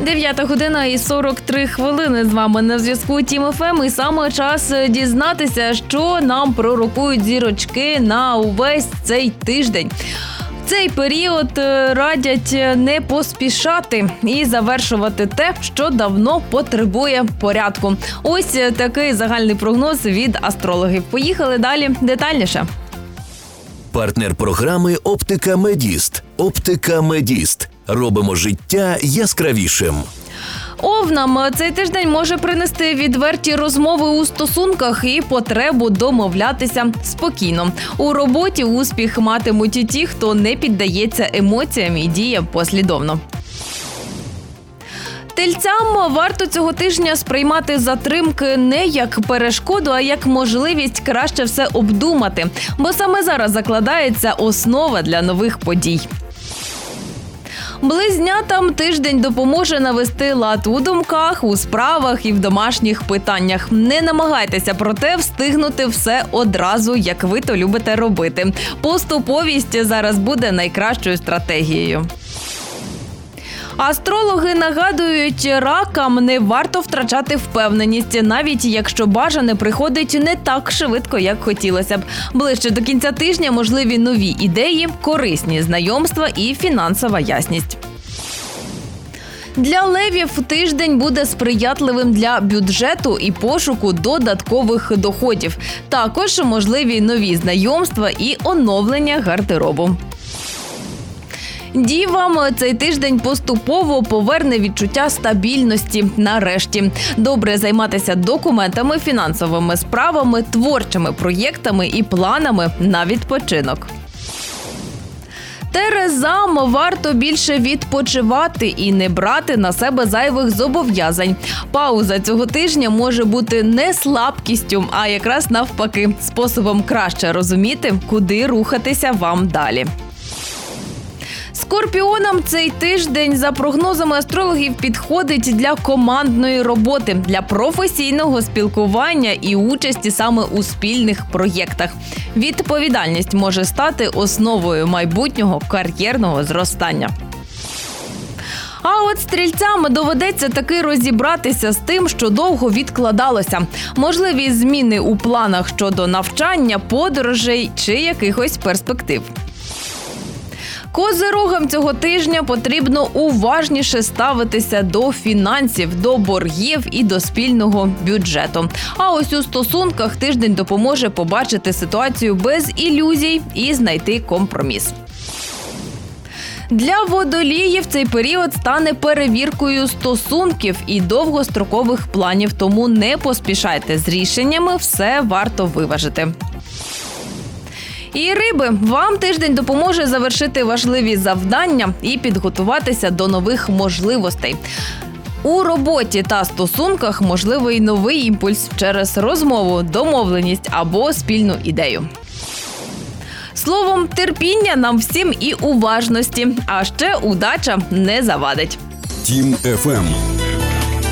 9 година і 43 хвилини. З вами на зв'язку Тім ФМ. І саме час дізнатися, що нам пророкують зірочки на увесь цей тиждень. В цей період радять не поспішати і завершувати те, що давно потребує порядку. Ось такий загальний прогноз від астрологів. Поїхали далі детальніше. Партнер програми «Оптика Медіст». «Оптика Медіст». Робимо життя яскравішим. Овнам цей тиждень може принести відверті розмови у стосунках і потребу домовлятися спокійно. У роботі успіх матимуть і ті, хто не піддається емоціям і діє послідовно. Тельцям варто цього тижня сприймати затримки не як перешкоду, а як можливість краще все обдумати, бо саме зараз закладається основа для нових подій. Близнятам тиждень допоможе навести лад у думках, у справах і в домашніх питаннях. Не намагайтеся, проте встигнути все одразу, як ви то любите робити. Поступовість зараз буде найкращою стратегією. Астрологи нагадують, ракам не варто втрачати впевненість, навіть якщо бажане приходить не так швидко, як хотілося б. Ближче до кінця тижня можливі нові ідеї, корисні знайомства і фінансова ясність. Для левів тиждень буде сприятливим для бюджету і пошуку додаткових доходів. Також можливі нові знайомства і оновлення гардеробу. Дівам цей тиждень поступово поверне відчуття стабільності нарешті. Добре займатися документами, фінансовими справами, творчими проєктами і планами на відпочинок. Терезам варто більше відпочивати і не брати на себе зайвих зобов'язань. Пауза цього тижня може бути не слабкістю, а якраз навпаки, способом краще розуміти, куди рухатися вам далі. Скорпіонам цей тиждень, за прогнозами астрологів, підходить для командної роботи, для професійного спілкування і участі саме у спільних проєктах. Відповідальність може стати основою майбутнього кар'єрного зростання. А от стрільцям доведеться таки розібратися з тим, що довго відкладалося. Можливі зміни у планах щодо навчання, подорожей чи якихось перспектив. Козирогам цього тижня потрібно уважніше ставитися до фінансів, до боргів і до спільного бюджету. А ось у стосунках тиждень допоможе побачити ситуацію без ілюзій і знайти компроміс. Для водоліїв цей період стане перевіркою стосунків і довгострокових планів, тому не поспішайте з рішеннями, все варто виважити. І риби, вам тиждень допоможе завершити важливі завдання і підготуватися до нових можливостей. У роботі та стосунках можливий новий імпульс через розмову, домовленість або спільну ідею. Словом, терпіння нам всім і уважності, а ще удача не завадить. Тім ФМ.